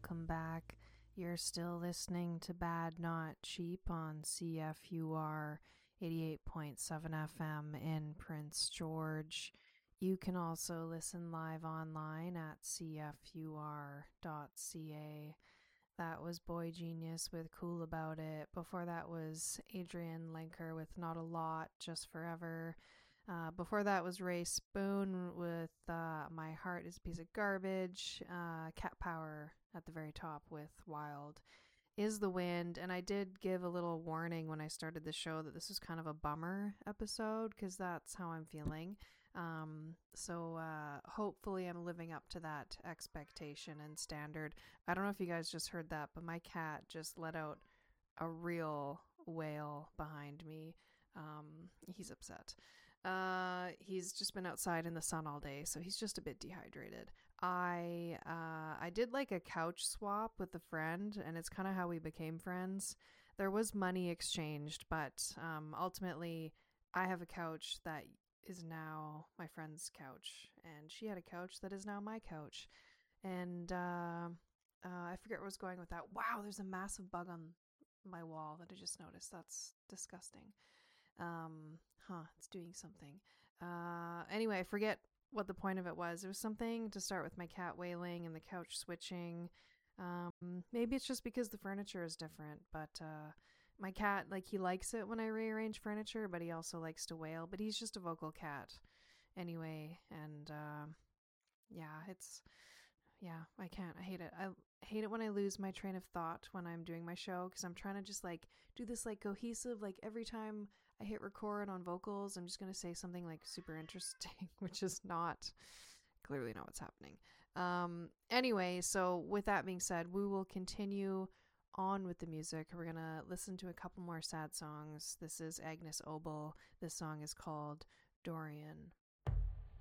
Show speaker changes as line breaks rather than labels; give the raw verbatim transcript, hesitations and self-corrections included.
welcome back. You're still listening to Bad Not Cheap on C F U R eighty-eight point seven F M in Prince George. You can also listen live online at c f u r dot c a. That was Boy Genius with Cool About It. Before that was Adrian Lenker with Not a Lot, Just Forever. Uh, before that was Ray Spoon with uh, My Heart is a Piece of Garbage. Uh, Cat Power at the very top with Wild is the Wind. And I did give a little warning when I started the show that this was kind of a bummer episode because that's how I'm feeling. Um, so uh, hopefully I'm living up to that expectation and standard. I don't know if you guys just heard that, but my cat just let out a real wail behind me. Um, he's upset. Uh, he's just been outside in the sun all day, so he's just a bit dehydrated. I uh, I did like a couch swap with a friend, and it's kind of how we became friends. There was money exchanged, but um, ultimately, I have a couch that is now my friend's couch, and she had a couch that is now my couch. And uh, uh, I forget where I was going with that. Wow, there's a massive bug on my wall that I just noticed. That's disgusting. Um, huh, it's doing something. Uh, anyway, I forget what the point of it was. It was something to start with my cat wailing and the couch switching. Um, maybe it's just because the furniture is different, but uh, my cat, like, he likes it when I rearrange furniture, but he also likes to wail. But he's just a vocal cat, anyway. And uh, yeah, it's yeah, I can't. I hate it. I hate it when I lose my train of thought when I'm doing my show because I'm trying to just like do this like cohesive, like every time I hit record on vocals, I'm just going to say something like super interesting, which is not clearly not what's happening. Um, anyway, so with that being said, we will continue on with the music. We're going to listen to a couple more sad songs. This is Agnes Obel. This song is called Dorian.